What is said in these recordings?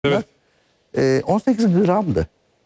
Evet. 18 gramdı.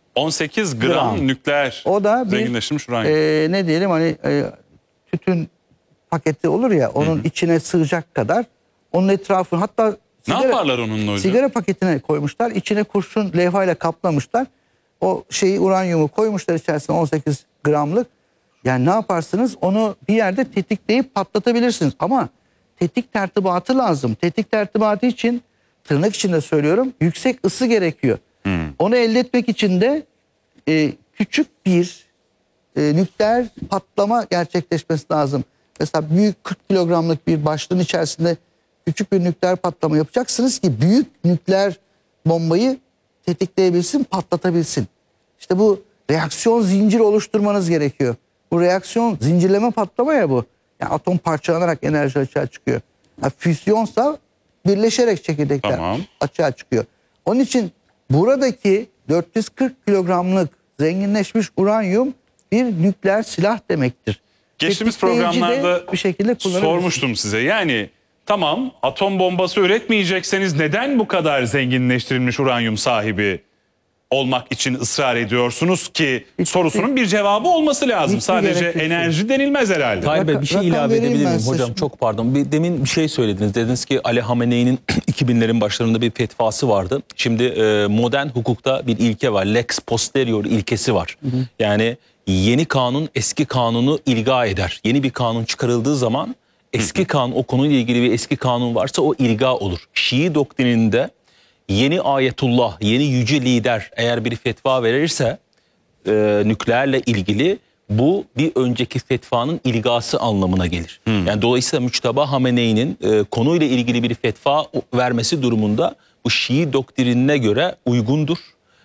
18 gram nükleer O da bir zenginleştirilmiş uranyum. ne diyelim hani tütün paketi olur ya, onun içine sığacak kadar, onun etrafını, hatta Ne yaparlar onunla hocam? sigara paketine koymuşlar, içine kurşun levhayla kaplamışlar, o şeyi, uranyumu koymuşlar içerisine, 18 gramlık. Yani ne yaparsınız, onu bir yerde tetikleyip patlatabilirsiniz ama tetik tertibatı lazım. Tetik tertibatı için, tırnak içinde söylüyorum, yüksek ısı gerekiyor. Onu elde etmek için de küçük bir nükleer patlama gerçekleşmesi lazım. Mesela büyük 40 kilogramlık bir başlığın içerisinde küçük bir nükleer patlama yapacaksınız ki büyük nükleer bombayı tetikleyebilsin, patlatabilsin. İşte bu reaksiyon zinciri oluşturmanız gerekiyor. Bu reaksiyon zincirleme patlama ya bu. Yani atom parçalanarak enerji açığa çıkıyor. Yani füzyonsa birleşerek çekirdekler açığa çıkıyor. Onun için buradaki 440 kilogramlık zenginleşmiş uranyum bir nükleer silah demektir. Geçtiğimiz Tetikleyici de programlarda bir şekilde sormuştum size. Yani tamam, atom bombası üretmeyecekseniz neden bu kadar zenginleştirilmiş uranyum sahibi olmak için ısrar ediyorsunuz ki sorusunun bir cevabı olması lazım. Sadece enerji denilmez herhalde. Tayyip Bey, bir şey ilave edebilir miyim hocam? şimdi. Çok pardon. Demin bir şey söylediniz. Dediniz ki Ali Hamene'nin 2000'lerin başlarında bir fetvası vardı. Şimdi modern hukukta bir ilke var. Lex posterior ilkesi var. Yani yeni kanun eski kanunu ilga eder. Yeni bir kanun çıkarıldığı zaman eski kanun, o konuyla ilgili bir eski kanun varsa o ilga olur. Şii doktrininde yeni ayetullah, yeni yüce lider eğer bir fetva verirse nükleerle ilgili, bu bir önceki fetvanın ilgası anlamına gelir. Yani dolayısıyla Müçteba Hamene'nin konuyla ilgili bir fetva vermesi durumunda bu Şii doktrinine göre uygundur,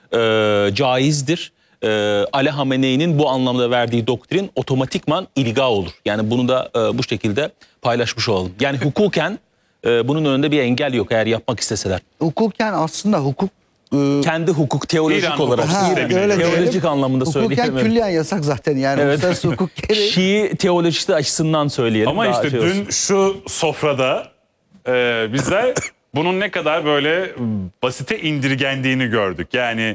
caizdir. Ali Hamene'nin bu anlamda verdiği doktrin otomatikman ilga olur. Yani bunu da bu şekilde paylaşmış olalım. Yani hukuken bunun önünde bir engel yok eğer yapmak isteseler. Hukuken aslında hukuk kendi hukuk teolojik İran olarak hukuk sistemine öyle göre. teolojik diyelim. anlamında söyleyelim. Hukuken külliyen yasak zaten yani. Evet. Uluslararası hukuk gereği. Şii teolojisi açısından söyleyelim. Ama daha işte şey dün olsun. şu sofrada bizler bunun ne kadar böyle basite indirgendiğini gördük. Yani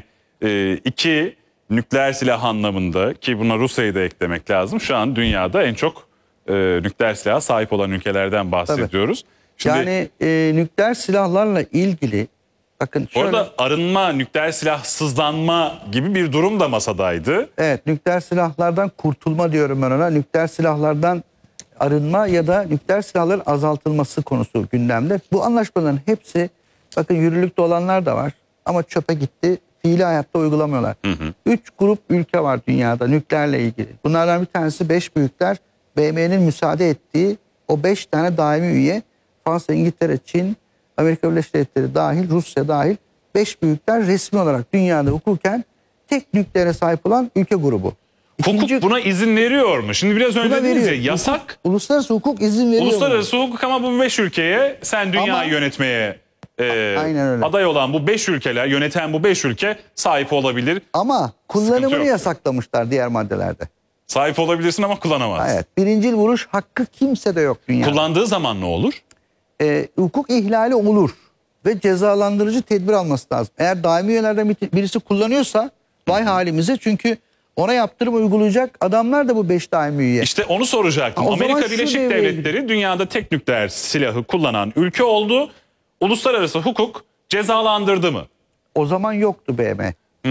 iki nükleer silah anlamında, ki buna Rusya'yı da eklemek lazım. Şu an dünyada en çok nükleer silaha sahip olan ülkelerden bahsediyoruz. Şimdi, Yani nükleer silahlarla ilgili, bakın şöyle. orada arınma, nükleer silahsızlanma gibi bir durum da masadaydı. Evet, nükleer silahlardan kurtulma diyorum ben ona. Nükleer silahlardan arınma ya da nükleer silahların azaltılması konusu gündemde. Bu anlaşmaların hepsi, bakın, yürürlükte olanlar da var ama çöpe gitti. Fiili hayatta uygulamıyorlar. 3 grup ülke var dünyada nükleerle ilgili. Bunlardan bir tanesi 5 büyükler, BM'nin müsaade ettiği o 5 tane daimi üye. Fransa, İngiltere, Çin, Amerika Birleşik Devletleri dahil, Rusya dahil 5 büyükler resmi olarak dünyada hukuken tek nükleere sahip olan ülke grubu. Hukuk buna izin veriyor mu? Şimdi biraz önce Buna dediniz ya, veriyor. yasak. Uluslararası hukuk izin veriyor. Uluslararası hukuk ama bu 5 ülkeye, sen dünyayı Ama- yönetmeye Aynen öyle. aday olan bu 5 ülkeler, yöneten bu 5 ülke sahip olabilir. Ama kullanımını yok. yasaklamışlar diğer maddelerde. Sahip olabilirsin ama kullanamazsın. Evet. Birincil vuruş hakkı kimsede yok dünyada. Kullandığı zaman ne olur? Hukuk ihlali olur ve cezalandırıcı tedbir alması lazım. Eğer daimi üyelerden birisi kullanıyorsa vay halimize, çünkü ona yaptırım uygulayacak adamlar da bu 5 daimi üye. İşte onu soracaktım. O zaman Amerika şu Birleşik devreye Devletleri dünyada tek nükleer silahı kullanan ülke oldu. Uluslararası hukuk cezalandırdı mı? O zaman yoktu BM.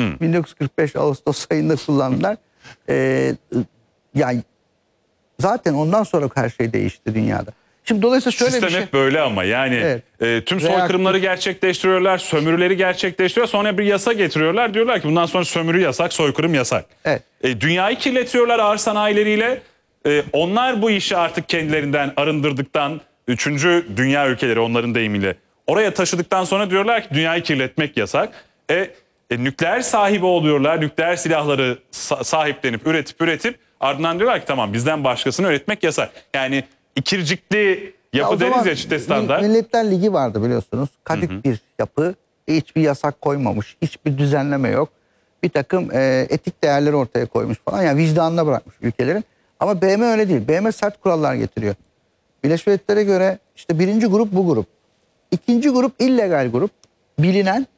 1945 Ağustos ayında kullandılar. Yani zaten ondan sonra her şey değişti dünyada. Şimdi dolayısıyla şöyle Sistem bir şey. hep böyle ama yani tüm soykırımları gerçekleştiriyorlar, sömürüleri gerçekleştiriyor. Sonra bir yasa getiriyorlar. Diyorlar ki bundan sonra sömürü yasak, soykırım yasak. Evet. Dünyayı kirletiyorlar ağır sanayileriyle. Onlar bu işi artık kendilerinden arındırdıktan, 3. dünya ülkeleri onların deyimiyle oraya taşıdıktan sonra diyorlar ki dünyayı kirletmek yasak. Nükleer sahibi oluyorlar. Nükleer silahları sahiplenip üretip ardından diyorlar ki tamam, bizden başkasını üretmek yasak. Yani ikircikli yapı deriz ya, çifte standart. Milletler Ligi vardı biliyorsunuz. Kadük bir yapı. Hiçbir yasak koymamış. Hiçbir düzenleme yok. Bir takım etik değerleri ortaya koymuş falan. Yani vicdanına bırakmış ülkelerin. Ama BM öyle değil. BM sert kurallar getiriyor. Birleşmiş Milletler'e göre işte birinci grup bu grup. İkinci grup illegal grup. Bilinen